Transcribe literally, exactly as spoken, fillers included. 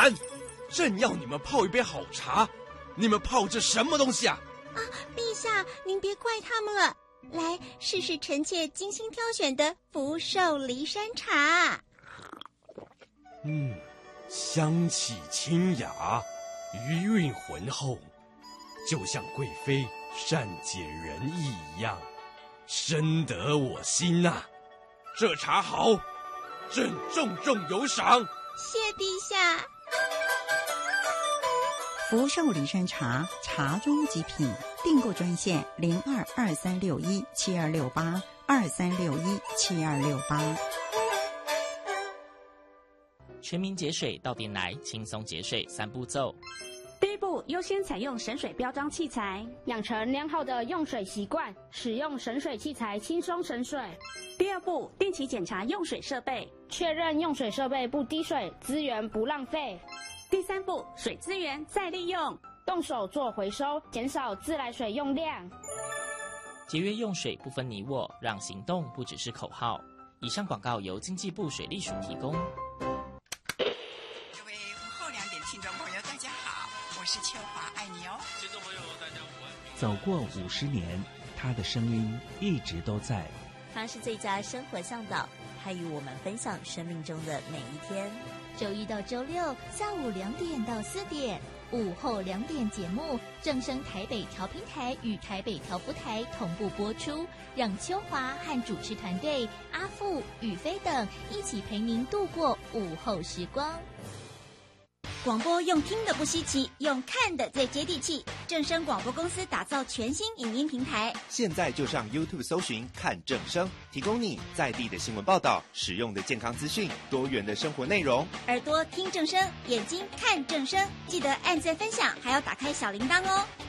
然，朕要你们泡一杯好茶，你们泡这什么东西啊？ 啊，陛下，您别怪他们了。来，试试臣妾精心挑选的福寿梨山茶。 嗯，香气清雅，余韵浑厚，就像贵妃善解人意一样，深得我心呐、啊。这茶好，朕重重有赏。 谢陛下。 福寿梨山茶，茶中极品。订购专线零二二三六一七二六八二三六一七二六八。 全民节水到店来，轻松节水三步骤。 第一步，优先采用省水标章器材， 养成良好的用水习惯，使用省水器材轻松省水。 第二步，定期检查用水设备， 确认用水设备不滴水，资源不浪费。 第三步，水资源再利用， 动手做回收，减少自来水用量。 节约用水不分你我，让行动不只是口号。以上广告由经济部水利署提供。 各位午后两点听众朋友，大家好，我是秋华，爱你哦。听众朋友，大家午安。 走过五十年，他的声音一直都在。 他是最佳生活向导，他与我们分享生命中的每一天。 周一到周六下午两点到四点，午后两点节目正声台北调频台与台北调福台同步播出，让秋华和主持团队阿富、宇飞等一起陪您度过午后时光。 广播用听的不稀奇，用看的最接地气。正声广播公司打造全新影音平台， 现在就上 YouTube 搜寻看正声，提供你在地的新闻报道、实用的健康资讯、多元的生活内容。 耳朵听正声，眼睛看正声，记得按赞分享，还要打开小铃铛哦。